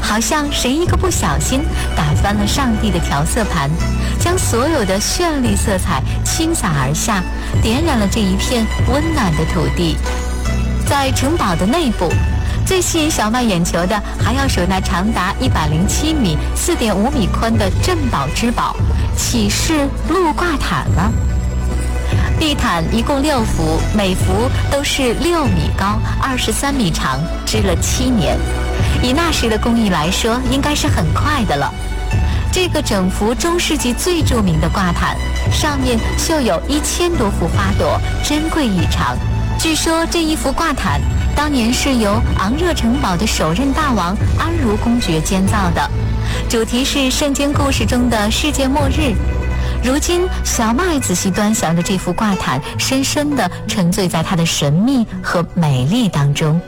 好像谁一个不小心打翻了上帝的调色盘，将所有的绚丽色彩倾洒而下，点染了这一片温暖的土地。在城堡的内部，最吸引小麦眼球的还要数那长达107米、4.5米宽的镇堡之宝——启示录挂毯了。地毯一共6幅，每幅都是6米高、23米长，织了7年。以那时的工艺来说，应该是很快的了。这个整幅中世纪最著名的挂毯，上面绣有1000多幅花朵，珍贵异常。据说这一幅挂毯当年是由昂热城堡的首任大王安茹公爵建造的，主题是圣经故事中的世界末日。如今小麦仔细端详着这幅挂毯，深深地沉醉在它的神秘和美丽当中。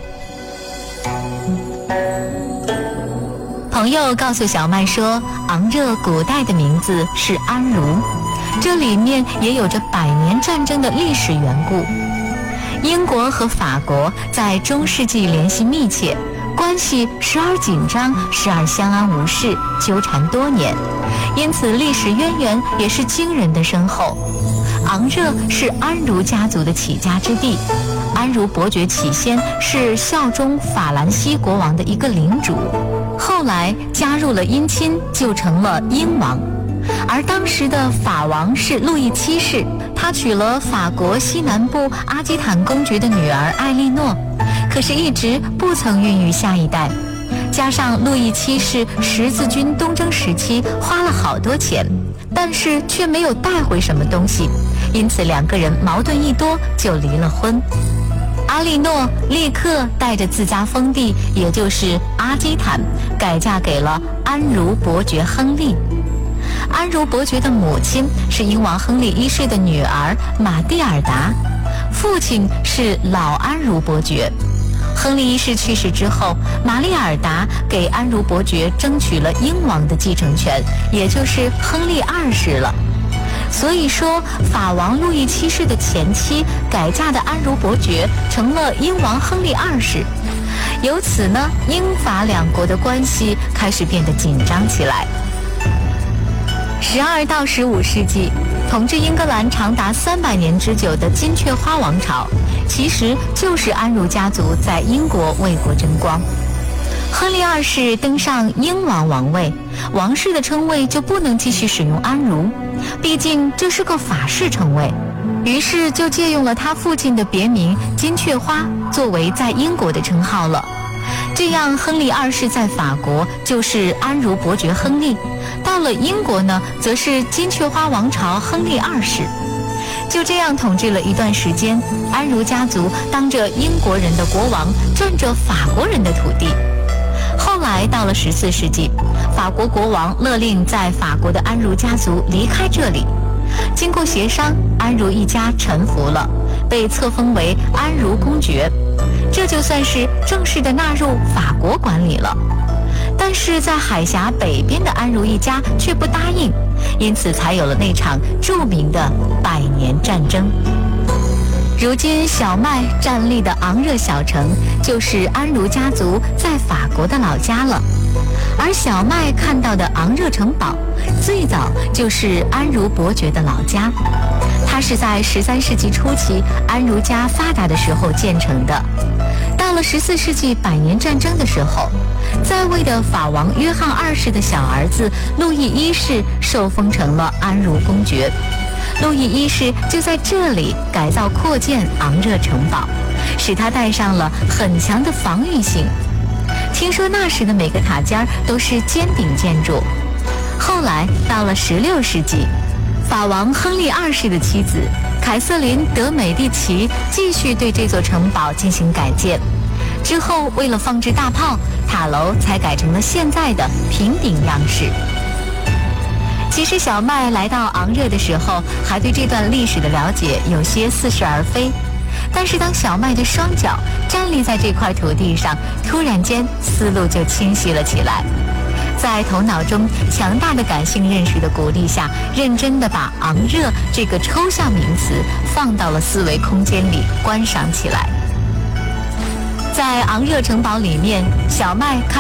朋友告诉小麦说，昂热古代的名字是安茹，这里面也有着100年战争的历史缘故。英国和法国在中世纪联系密切，关系时而紧张，时而相安无事，纠缠多年，因此历史渊源也是惊人的深厚。昂热是安茹家族的起家之地，安茹伯爵起先是效忠法兰西国王的一个领主，后来加入了姻亲，就成了英王。而当时的法王是路易7世，他娶了法国西南部阿基坦公爵的女儿艾莉诺，可是一直不曾孕育下一代。加上路易7世十字军东征时期花了好多钱，但是却没有带回什么东西，因此2个人矛盾一多，就离了婚。阿莉诺立刻带着自家封地，也就是阿基坦，改嫁给了安茹伯爵亨利。安茹伯爵的母亲是英王亨利1世的女儿玛蒂尔达，父亲是老安茹伯爵。亨利1世去世之后，玛丽尔达给安茹伯爵争取了英王的继承权，也就是亨利2世了。所以说，法王路易7世的前妻改嫁的安茹伯爵成了英王亨利2世。由此呢，英法2国的关系开始变得紧张起来。12到15世纪，统治英格兰长达300年之久的金雀花王朝，其实就是安茹家族在英国为国争光。亨利2世登上英王王位，王室的称谓就不能继续使用安茹，毕竟这是个法式称谓，于是就借用了他父亲的别名金雀花作为在英国的称号了。这样亨利2世在法国就是安茹伯爵亨利，到了英国呢，则是金雀花王朝亨利2世。就这样统治了一段时间，安茹家族当着英国人的国王，占着法国人的土地。后来到了14世纪，法国国王勒令在法国的安茹家族离开这里。经过协商，安茹一家臣服了，被册封为安茹公爵，这就算是正式的纳入法国管理了。但是在海峡北边的安茹一家却不答应，因此才有了那场著名的100年战争。如今小麦站立的昂热小城就是安茹家族在法国的老家了，而小麦看到的昂热城堡最早就是安茹伯爵的老家，它是在13世纪初期安茹家发达的时候建成的。到了14世纪100年战争的时候，在位的法王约翰2世的小儿子路易1世受封成了安茹公爵。路易1世就在这里改造扩建昂热城堡，使它带上了很强的防御性。听说那时的每个塔尖都是尖顶建筑。后来到了16世纪，法王亨利2世的妻子凯瑟琳·德美第奇继续对这座城堡进行改建，之后为了放置大炮，塔楼才改成了现在的平顶样式。其实小麦来到昂热的时候，还对这段历史的了解有些似是而非，但是当小麦的双脚站立在这块土地上，突然间思路就清晰了起来。在头脑中强大的感性认识的鼓励下，认真地把昂热这个抽象名词放到了思维空间里观赏起来。在昂热城堡里面，小麦看